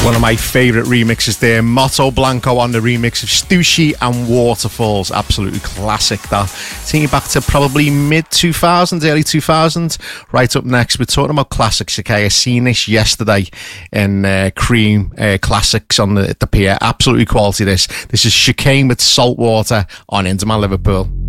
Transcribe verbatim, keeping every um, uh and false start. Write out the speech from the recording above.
One of my favourite remixes there, Motto Blanco on the remix of Stussy and Waterfalls. Absolutely classic that. Taking you back to probably mid two thousands, early two thousands. Right up next, we're talking about classics, okay? I seen this yesterday in uh, Cream uh, Classics on the, at the pier. Absolutely quality this. This is Chicane with Saltwater on Into My Liverpool.